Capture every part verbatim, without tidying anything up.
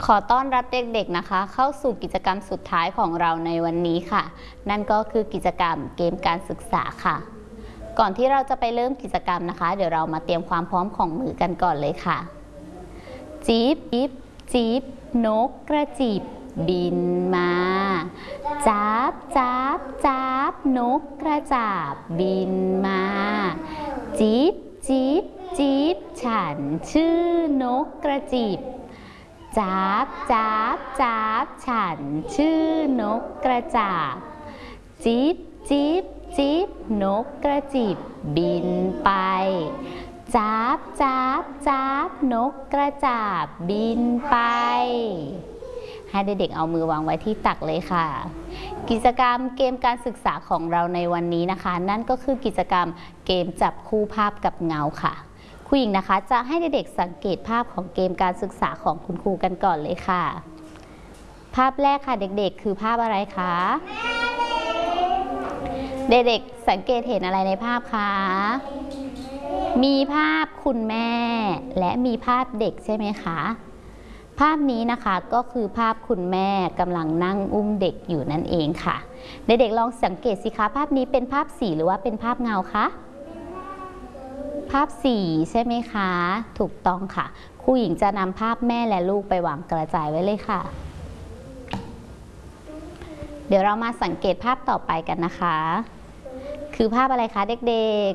ขอต้อนรับเด็กๆนะคะเข้าสู่กิจกรรมสุดท้ายของเราในวันนี้ค่ะนั่นก็คือกิจกรรมเกมการศึกษาค่ะก่อนที่เราจะไปเริ่มกิจกรรมนะคะเดี๋ยวเรามาเตรียมความพร้อมของมือกันก่อนเลยค่ะจี๊บจี๊บจี๊บนกกระจิบบินมาจับจับจับนกกระจาบบินมาจี๊บจี๊บจี๊บฉันชื่อนกกระจิบจับจับจับฉันชื่อนกกระจาบจิ๊บจิ๊บจิ๊บนกกระจิบบินไปจับจับจับนกกระจาบบินไปให้เด็กๆเอามือวางไว้ที่ตักเลยค่ะกิจกรรมเกมการศึกษาของเราในวันนี้นะคะนั่นก็คือกิจกรรมเกมจับคู่ภาพกับเงาค่ะครูหญิงนะคะจะให้เด็กๆสังเกตภาพของเกมการศึกษาของคุณครูกันก่อนเลยค่ะภาพแรกค่ะเด็กๆคือภาพอะไรคะเด็กๆสังเกตเห็นอะไรในภาพคะมีภาพคุณแม่และมีภาพเด็กใช่ไหมคะภาพนี้นะคะก็คือภาพคุณแม่กำลังนั่งอุ้มเด็กอยู่นั่นเองค่ะเด็กๆลองสังเกตสิคะภาพนี้เป็นภาพสีหรือว่าเป็นภาพเงาคะภาพสีใช่ไหมคะถูกต้องค่ะครูหญิงจะนำภาพแม่และลูกไปวางกระจายไว้เลยค่ะเดี๋ยวเรามาสังเกตภาพต่อไปกันนะคะคือภาพอะไรคะเด็ก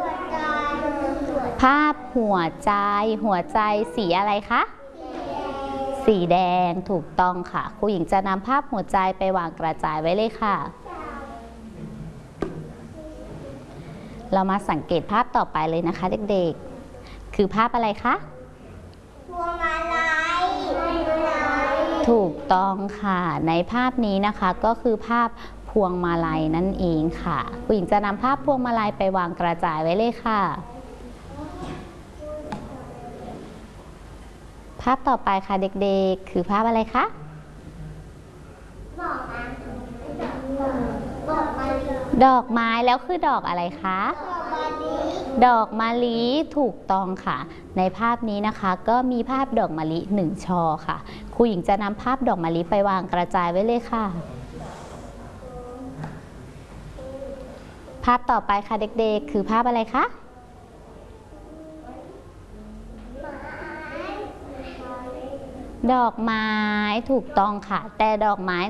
ๆภาพหัวใจหัวใจสีอะไรคะสีแดงถูกต้องค่ะครูหญิงจะนำภาพหัวใจไปวางกระจายไว้เลยค่ะเรามาสังเกตภาพต่อไปเลยนะคะเด็กๆคือภาพอะไรคะพวงมาลัยถูกต้องค่ะในภาพนี้นะคะก็คือภาพพวงมาลัยนั่นเองค่ะครูหญิงจะนำภาพพวงมาลัยไปวางกระจายไว้เลยค่ะภาพต่อไปค่ะเด็กๆคือภาพอะไรคะดอกไม้แล้วคือดอกอะไรคะดอกมะลิถูกต้องค่ะในภาพนี้นะคะก็มีภาพดอกมะลิหนึ่งช่อค่ะครูหญิงจะนำภาพดอกมะลิไปวางกระจายไว้เลยค่ะภาพต่อไปค่ะเด็กๆคือภาพอะไรคะดอกไม้ถูกต้องค่ะแต่ดอกไม้